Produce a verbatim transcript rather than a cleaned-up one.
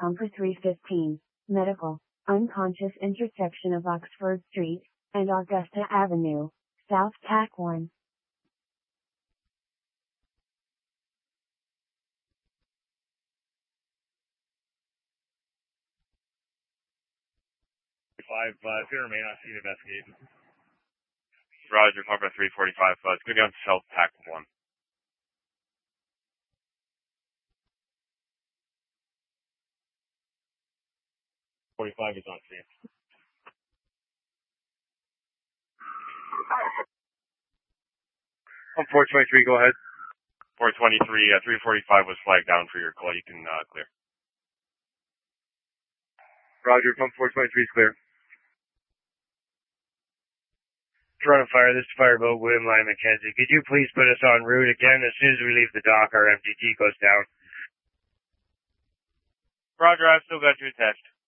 Pumper three fifteen, medical, unconscious intersection of Oxford Street and Augusta Avenue, South Tack one. Five, uh, if you remain on scene, investigate. Roger, Pumper three forty-five, uh, it's going to be on South Tack one. forty-five is on scene. On four twenty-three, go ahead. four twenty-three, uh, three forty-five was flagged down for your call. You can uh, clear. Roger, pump four twenty-three is clear. Front of fire, this is Fireboat, William Lyon McKenzie. Could you please put us en route again? As soon as we leave the dock, our M T T goes down. Roger, I've still got you attached.